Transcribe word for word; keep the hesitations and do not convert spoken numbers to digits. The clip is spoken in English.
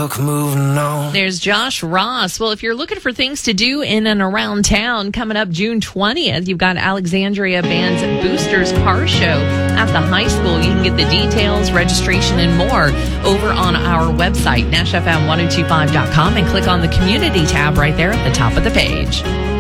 look, moving on. There's Josh Ross. Well, if you're looking for things to do in and around town, coming up June twentieth, you've got Alexandria Band's Boosters Car Show at the high school. You can get the details, registration, and more over on our website, nash f m ten twenty-five dot com, and click on the community tab right there at the top of the page.